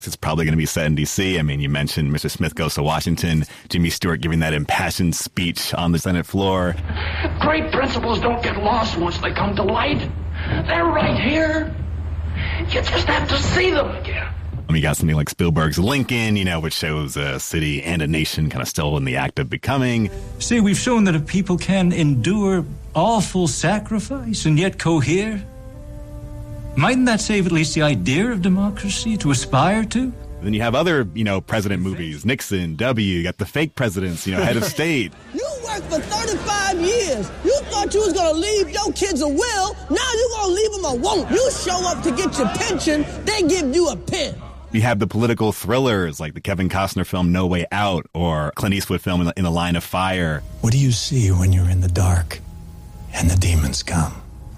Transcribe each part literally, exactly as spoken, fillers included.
It's probably going to be set in D C. I mean, you mentioned Mister Smith Goes to Washington, Jimmy Stewart giving that impassioned speech on the Senate floor. Great principles don't get lost once they come to light. They're right here. You just have to see them again. We got something like Spielberg's Lincoln, you know, which shows a city and a nation kind of still in the act of becoming. See, we've shown that a people can endure awful sacrifice and yet cohere. Mightn't that save at least the idea of democracy to aspire to? Then you have other, you know, president movies. Nixon, W, you got the fake presidents, you know, head of state. You worked for thirty-five years. You thought you was going to leave your kids a will. Now you're going to leave them a won't. You show up to get your pension, they give you a pen. You have the political thrillers like the Kevin Costner film No Way Out or Clint Eastwood film In the, in the Line of Fire. What do you see when you're in the dark and the demons come?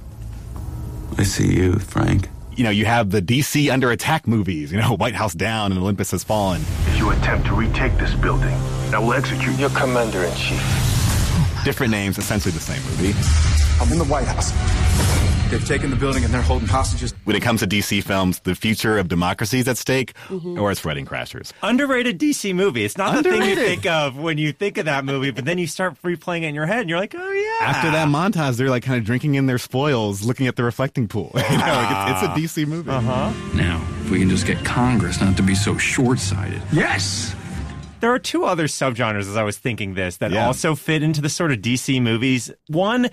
I see you, Frank. You know, you have the D C Under Attack movies, you know, White House Down and Olympus Has Fallen. If you attempt to retake this building, I will execute your commander-in-chief. Different names, essentially the same movie. I'm in the White House. They've taken the building and they're holding hostages. When it comes to D C films, the future of democracy is at stake, mm-hmm. or it's Wedding Crashers. Underrated D C movie. It's not Underrated. the thing you think of when you think of that movie, but then you start replaying it in your head and you're like, oh yeah. After that montage, they're like kind of drinking in their spoils, looking at the reflecting pool. You know, like it's, it's a D C movie. Uh-huh. Now, if we can just get Congress not to be so short-sighted. Yes! There are two other subgenres, as I was thinking this, that yeah. also fit into the sort of D C movies. One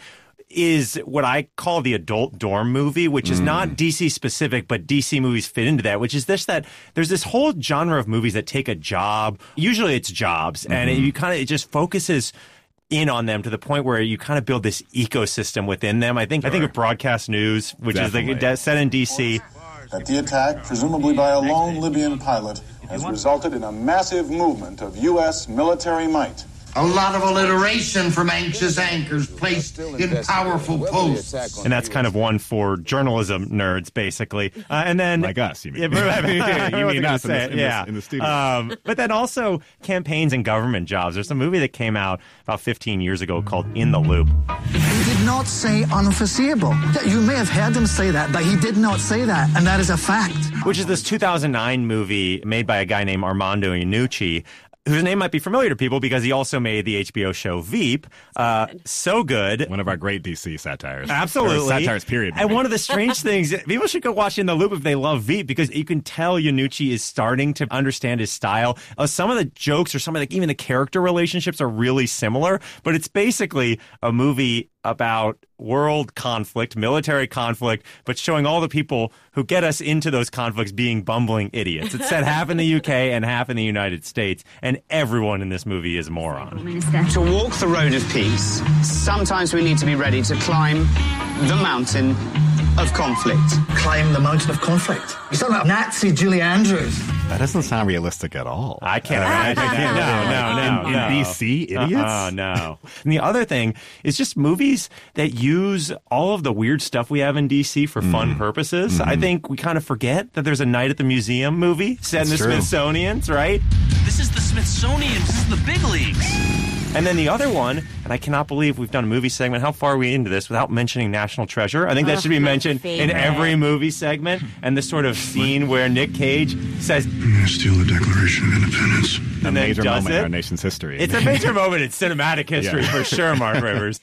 is what I call the adult dorm movie, which is mm. not D C specific, but D C movies fit into that, which is this, that there's this whole genre of movies that take a job. Usually it's jobs, mm-hmm. and it, you kind of, it just focuses in on them to the point where you kind of build this ecosystem within them. I think, sure. I think of Broadcast News, which Definitely. is like set in D C. That the attack, presumably by a lone Libyan pilot, has resulted in a massive movement of U S military might. A lot of alliteration from anxious anchors placed in powerful posts. And that's kind of one for journalism nerds, basically. Uh, and then like us, you mean? Yeah, you mean us in, this, in, yeah. this, in the studio. Um, but then also campaigns and government jobs. There's a movie that came out about fifteen years ago called In the Loop. He did not say unforeseeable. You may have heard him say that, but he did not say that, and that is a fact. Which is this two thousand nine movie made by a guy named Armando Iannucci, whose name might be familiar to people because he also made the H B O show Veep. Uh, so good. One of our great D C satires. Absolutely. Satires, period. And one of the strange things, people should go watch In the Loop if they love Veep, because you can tell Iannucci is starting to understand his style. Uh, some of the jokes or some of the, even the character relationships are really similar, but it's basically a movie about world conflict, military conflict, but showing all the people who get us into those conflicts being bumbling idiots. It's set half in the U K and half in the United States, and everyone in this movie is a moron. To walk the road of peace, sometimes we need to be ready to climb the mountain of conflict. Climb the mountain of conflict? You're talking about Nazi Julie Andrews. That doesn't sound realistic at all. I can't imagine. I can't, no, no, no. In, no. in D C, idiots? Oh, uh, no. And the other thing is just movies that use all of the weird stuff we have in D C for mm. fun purposes. Mm-hmm. I think we kind of forget that there's a Night at the Museum movie set That's in the true. Smithsonian's, right? This is the Smithsonian. This is the big leagues. And then the other one, and I cannot believe we've done a movie segment. How far are we into this without mentioning National Treasure? I think that oh, should be mentioned in every movie segment. And this sort of scene where Nick Cage says, I'm going to steal the Declaration of Independence. And a major moment it. in our nation's history. It's a major moment in cinematic history yeah. for sure, Mark Rivers.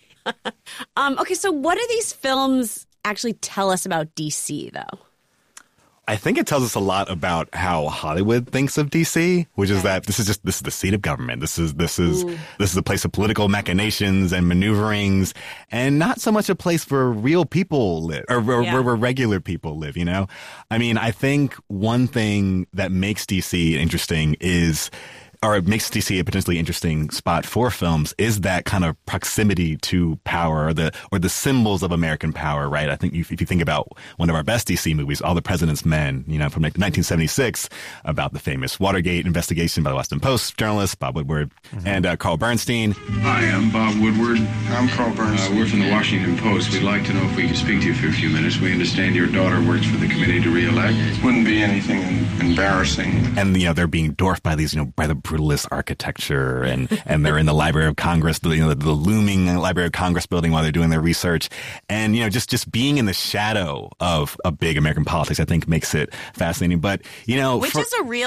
um, okay, so what do these films actually tell us about D C, though? I think it tells us a lot about how Hollywood thinks of D C, which is okay. that this is just this is the seat of government. This is this is Ooh. this is a place of political machinations and maneuverings, and not so much a place where real people live or, or yeah. where, where regular people live. You know, I mean, I think one thing that makes D C interesting is. Or it makes D C a potentially interesting spot for films is that kind of proximity to power or the or the symbols of American power, right? I think you, if you think about one of our best D C movies, All the President's Men, you know, from nineteen seventy-six, about the famous Watergate investigation by the Washington Post journalist Bob Woodward mm-hmm. and uh, Carl Bernstein. Hi, I'm Bob Woodward. I'm Carl Bernstein. Uh, we're from the Washington Post. We'd like to know if we could speak to you for a few minutes. We understand your daughter works for the committee to re-elect. Wouldn't be anything embarrassing. And, you know, they're being dwarfed by these, you know, by the brutalist architecture, and, and they're in the Library of Congress, the, you know, the, the looming Library of Congress building while they're doing their research. And, you know, just, just being in the shadow of, of big American politics, I think makes it fascinating. But, you know, which for, is a real